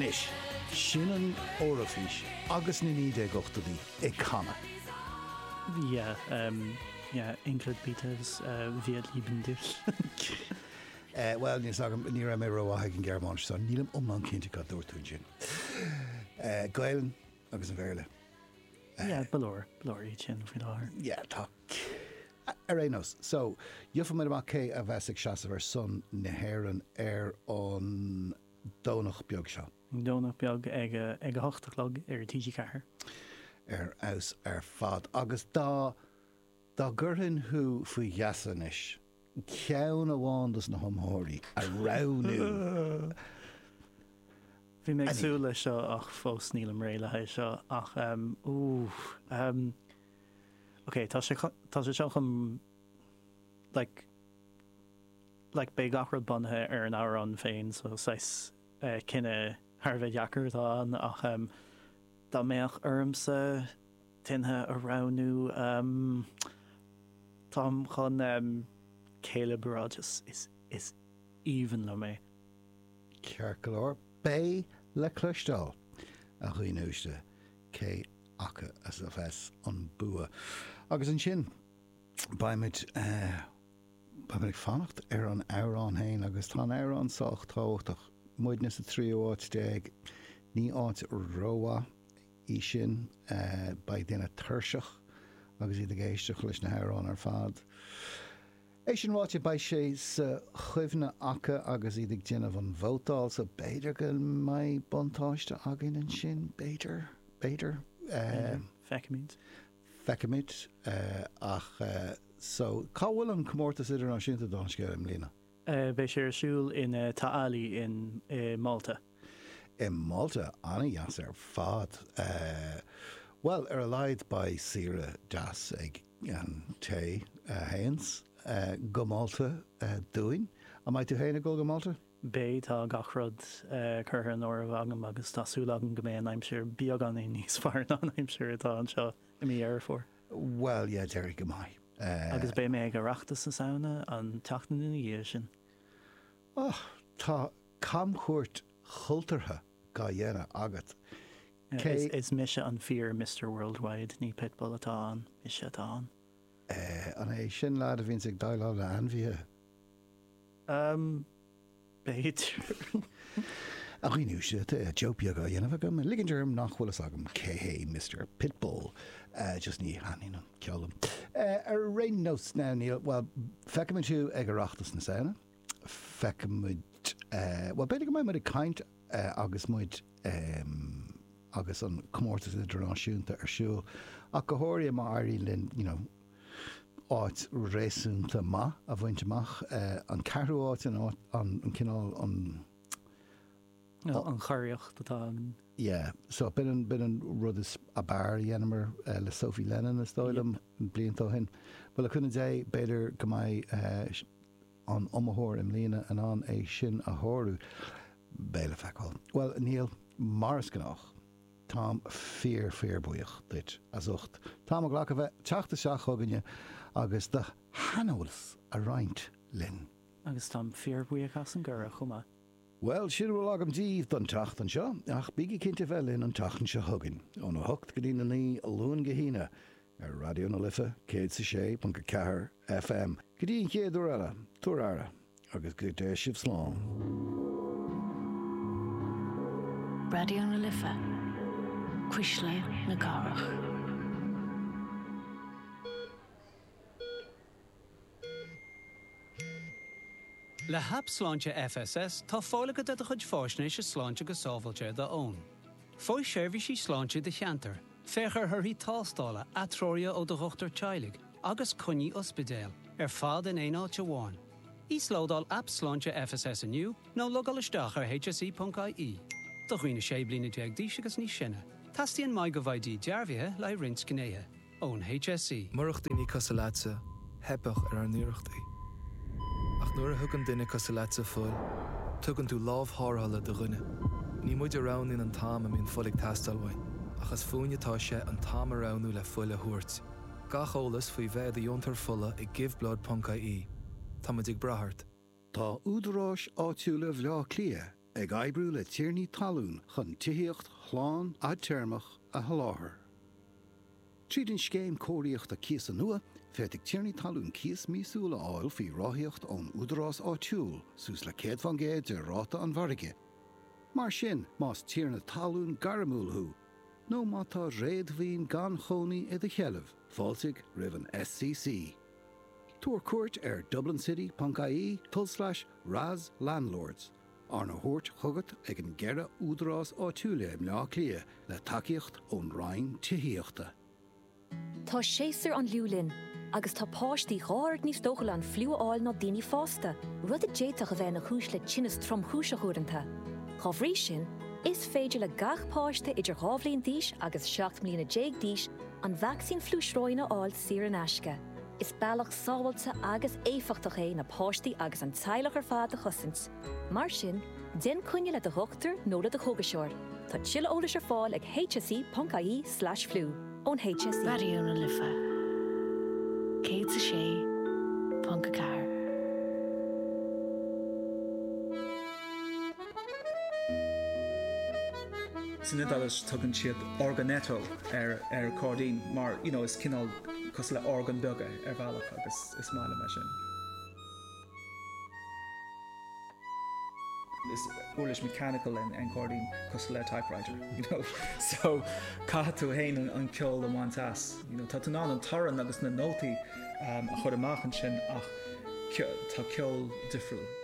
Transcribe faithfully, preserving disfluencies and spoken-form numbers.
Anis, Sinan Orafis, agus na níide gochtadí ag chana. Yeah, um, yeah, Ingrid Peters, uh, Wir lieben dich. uh, well, ní sagam, ní ra mé roiáthe an Germán, so nílam omlan cinnte go dúirtún sin. Uh, Gailen, agus an bhéirle. Uh, yeah, balor, balor í sin fi láir. Yeah, tá. Arénos, so, diofa mé amach cé a bheitsigh seasa bhar son na héireann ar an dónach beag seo. Dónach beag ag ag hochtachlog ar tíí cethir. Ar aus ar fad. Agus dá dá gurthain thu faoi gheasanis, ceann amháin na thomthirí a raibhnú. Bhí méid súla seo ach fós níl am réile seo ach um, ú um, ok, tá sé tá sé seo chum like like bé gachrad bunthe ar an árán féin so sais uh, cinenne Harbheith Jacker tá ach um, dá méach ormsa tithe a ranú um, Tom chun um, Caleb Rogers is is even le mé. Cearcolóir bé le cloistáil a chuoinúiste cé acha as a bheits an bua. Agus an sin baimid uh, baimid fannacht ar an árán hain agus tá árán socht táchtach muid na sa trí áit déag ní áit róa í sin uh, ba duine thuirseach agus iad a géisteach leis na árán ar fad. É sin ráte ba sé sa chuimhne acha agus iad ag déanamh an bhótáil sa béidir go mai bontáiste agin an sin béidir béidir uh, Fecamid. Fecamid uh, ach uh, so cáhfuil an cummórtas idirnáisiúnta dánsceil im lína? Uh, Bei sé siúil in uh, Ta'ali in uh, Malta. In Malta, anna jas ar fad. Uh, well, ar a leid by Sira das ag an té uh, hains uh, go Malta uh, dúin. Am I tú héna go go Malta? Bé tá gachrod uh, chur an óir bhagam agus tásúlagan go méon aimsir beag an é níos fear ná aimsir atá an seo i mí ar fór. Well, yeah, Derry go mai. Uh, agus bé mé ag reachtas sa saona an teachtain in dhé sin. Oh, tá camchuirt chultartha ga dhéana agat. Uh, is, is mise an fear Mister Worldwide ní pitbull atá an, mise atá an. Uh, an é sin lád a bhín sig dáilá le anmhíthe. Um, Béidir. A chuoinúiste a Jopiaga dhéanamh agam ligingerm nachhfuil agam cé Mister Pitbull uh, just ní haín an ceollam. Uh, ar réon nós ná níl, well, fecamid tú ag arachtas na saona, fecamid, uh, well, beidir go mai muid a caint uh, agus muid um, agus an cummórtas idirnáisiúnta ar siúil, ach go háirí má airí linn, you know, áit réasúnta ma a bhaintteach uh, an carú áit an an cinál an No, an choiriocht atá an. Yeah, so bin an bin an rud is a bar dhéanamar uh, le Sophie Lennon is dóilm an bliantá hin. Well, I couldn't say better go mai uh, an omahor im lína an an é sin a hórú béle feáil. Well, Neil, Mars gannach tám fear fear buíoch dit as ucht. Tám a ghlach a bheith teachta seach aganne agus de hanolus a roint lin. Agus tám fear buíoch as an gura chuma. Well, siad bhfuil agam díomh don tachtan seo, ach bíigi cinnte bheith linn an tachtan seo thugann. Ón hocht go dtína ní a lún go híine ar Radio na Lifa, céad sa sé, pan go cethair F M. Go dtíon céad úr eile, túr ara, agus go dé sibh slán. Radio na Lifa, Cuisle na Carach. Le hap sláinte F S S tá fálacha de chud fáisnéis is sláinte go sábhailte de ón. Fóis seirbhí sí sláinte de cheantar, féchar thuirí tástála atrória ó do chochtar teilig agus cuní ospidéal ar fád in éáte bháin. Ís lódal app sláinte F S S aniu nó logal isteach ar H S E dot I E. Do chuoine sé blina deag díos agus ní sinne. Tastíonn mai go bhaidí dearbhíthe le rins gnéthe ón H S E. Marachtaí cosaláte, hebach ar an nuirechtaí. Ach nuair a thugann duine cosaláte fuil, tugann tú lámhthárthala do rinne. Ní muid arán in an tám a mín folig tastalhain, achas fúinetá sé an tám aránú le fuil a thuirt. Gach ólas faoi bheith a diontar fulla i giveblood dot I E. Tá muid ag brathart. Tá údaráis áitiúla bhleá clia ag aibrú le tíirní talún chun tííocht chláán a termach a haláthair. Tríd an scéim cóiríocht a cías an nua, féidig tíirní talún cías mísúla áil fí ráthíocht ón údarrás áitiúil, sús le céad van géad de ráta an bharige. Mar sin, más tíirna talún garamúlthú, nó mátá réad bhín gan chonaí i de cheileh, fáilsigh rih an S C C. Tuair cuairt ar dublin city dot I E tull slash Raz Landlords. Arna Hort chugat ag an gera údarrás áitiúla im leá clia le takeíocht ón Rhain tíhíochta. Tá séasar an liúlinn, agus tá páistí ghard níos dóchail an fliúáil ná daoine fásta, rud a déiteach a bheith na chúis le tinnas tromchúise chuaireanta. Chá bhrí sin, is féidir le gach páiste idir ghabhlíon díos agus seacht mbliana déag díos an vaccín flúisróine áil siar an aisce. Is bailach sábhailte agus éifeachtach é na páistí agus an teilech ar fad a chusint. Mar sin, den cúine le de thuchttar nó le de chogaseoir. Tá tiile ólas ar fáil ag H S E dot I E slash flu ón H S E. Radio na Lifa. Céad sa sé, Ponca Car. Sinna dallas tugann siad organeto ar ar cordín, mar you know, is cinál cos le organ beaga ar bhealach agus is mála me sin. Is Polish mechanical and, and cording cosla typewriter, you know. So Katu hain an kill the one tas, you know, Tatunan and Taran agus na noti um a chod amach an sin ach ta kill different